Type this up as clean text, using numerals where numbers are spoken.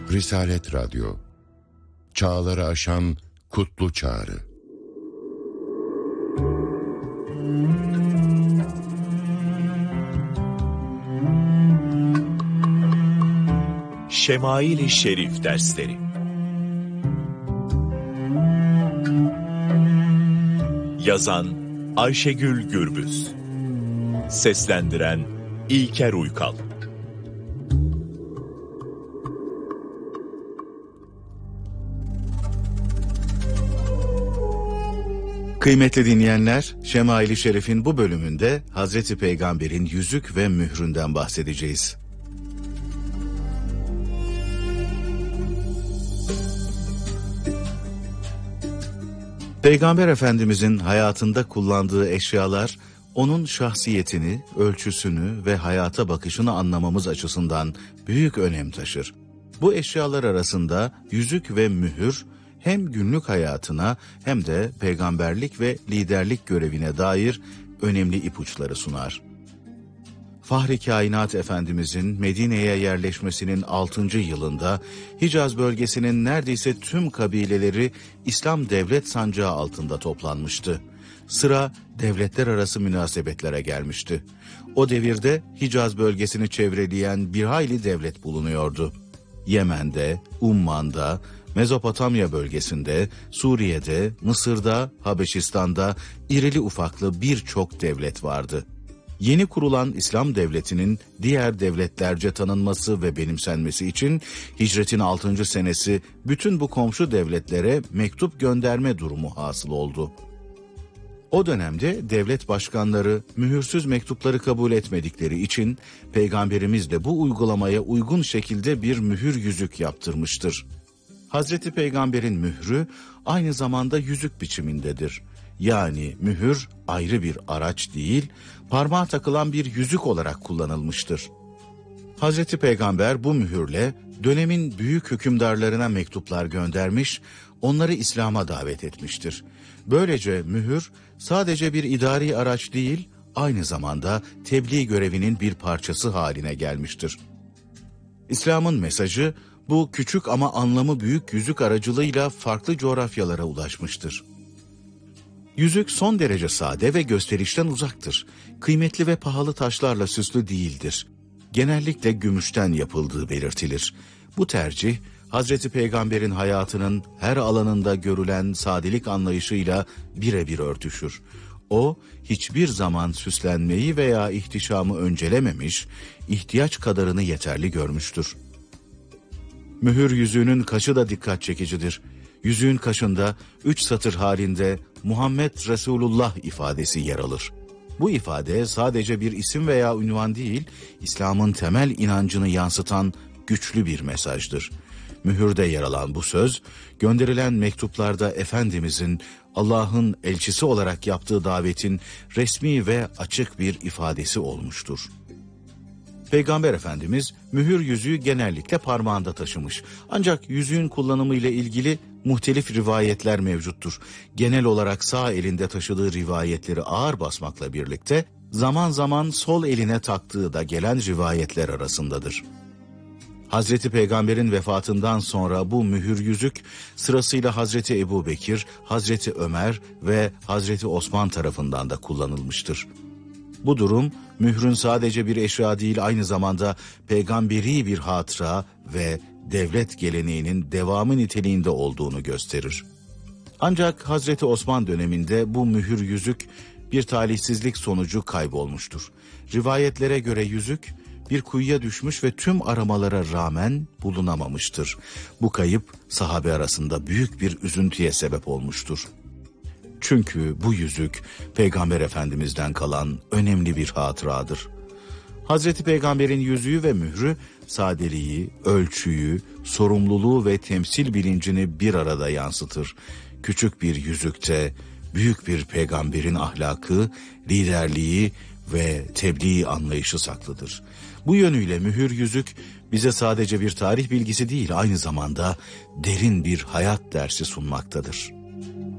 Risalet Radyo, çağları aşan kutlu çağrı. Şemail-i Şerif dersleri. Yazan Ayşegül Gürbüz. Seslendiren İlker Uykal. Kıymetli dinleyenler, Şemail-i Şerif'in bu bölümünde Hazreti Peygamber'in yüzük ve mühründen bahsedeceğiz. Peygamber Efendimizin hayatında kullandığı eşyalar, onun şahsiyetini, ölçüsünü ve hayata bakışını anlamamız açısından büyük önem taşır. Bu eşyalar arasında yüzük ve mühür, hem günlük hayatına hem de peygamberlik ve liderlik görevine dair önemli ipuçları sunar. Fahri Kainat Efendimizin Medine'ye yerleşmesinin 6. yılında Hicaz bölgesinin neredeyse tüm kabileleri İslam devlet sancağı altında toplanmıştı. Sıra devletler arası münasebetlere gelmişti. O devirde Hicaz bölgesini çevreleyen bir hayli devlet bulunuyordu. Yemen'de, Umman'da, Mezopotamya bölgesinde, Suriye'de, Mısır'da, Habeşistan'da irili ufaklı birçok devlet vardı. Yeni kurulan İslam devletinin diğer devletlerce tanınması ve benimsenmesi için hicretin 6. senesi bütün bu komşu devletlere mektup gönderme durumu hasıl oldu. O dönemde devlet başkanları mühürsüz mektupları kabul etmedikleri için Peygamberimiz de bu uygulamaya uygun şekilde bir mühür yüzük yaptırmıştır. Hazreti Peygamber'in mührü aynı zamanda yüzük biçimindedir. Yani mühür ayrı bir araç değil, parmağa takılan bir yüzük olarak kullanılmıştır. Hazreti Peygamber bu mühürle dönemin büyük hükümdarlarına mektuplar göndermiş, onları İslam'a davet etmiştir. Böylece mühür sadece bir idari araç değil, aynı zamanda tebliğ görevinin bir parçası haline gelmiştir. İslam'ın mesajı bu küçük ama anlamı büyük yüzük aracılığıyla farklı coğrafyalara ulaşmıştır. Yüzük son derece sade ve gösterişten uzaktır. Kıymetli ve pahalı taşlarla süslü değildir. Genellikle gümüşten yapıldığı belirtilir. Bu tercih, Hazreti Peygamber'in hayatının her alanında görülen sadelik anlayışıyla birebir örtüşür. O, hiçbir zaman süslenmeyi veya ihtişamı öncelememiş, ihtiyaç kadarını yeterli görmüştür. Mühür yüzüğünün kaşı da dikkat çekicidir. Yüzüğün kaşında 3 satır halinde Muhammed Resulullah ifadesi yer alır. Bu ifade sadece bir isim veya ünvan değil, İslam'ın temel inancını yansıtan güçlü bir mesajdır. Mühürde yer alan bu söz, gönderilen mektuplarda Efendimizin Allah'ın elçisi olarak yaptığı davetin resmi ve açık bir ifadesi olmuştur. Peygamber Efendimiz mühür yüzüğü genellikle parmağında taşımış. Ancak yüzüğün kullanımı ile ilgili muhtelif rivayetler mevcuttur. Genel olarak sağ elinde taşıdığı rivayetleri ağır basmakla birlikte zaman zaman sol eline taktığı da gelen rivayetler arasındadır. Hazreti Peygamber'in vefatından sonra bu mühür yüzük sırasıyla Hazreti Ebubekir, Hazreti Ömer ve Hazreti Osman tarafından da kullanılmıştır. Bu durum mührün sadece bir eşya değil, aynı zamanda peygamberi bir hatıra ve devlet geleneğinin devamı niteliğinde olduğunu gösterir. Ancak Hazreti Osman döneminde bu mühür yüzük bir talihsizlik sonucu kaybolmuştur. Rivayetlere göre yüzük bir kuyuya düşmüş ve tüm aramalara rağmen bulunamamıştır. Bu kayıp sahabe arasında büyük bir üzüntüye sebep olmuştur. Çünkü bu yüzük Peygamber Efendimiz'den kalan önemli bir hatıradır. Hazreti Peygamber'in yüzüğü ve mührü sadeliği, ölçüyü, sorumluluğu ve temsil bilincini bir arada yansıtır. Küçük bir yüzükte büyük bir peygamberin ahlakı, liderliği ve tebliğ anlayışı saklıdır. Bu yönüyle mühür yüzük bize sadece bir tarih bilgisi değil, aynı zamanda derin bir hayat dersi sunmaktadır.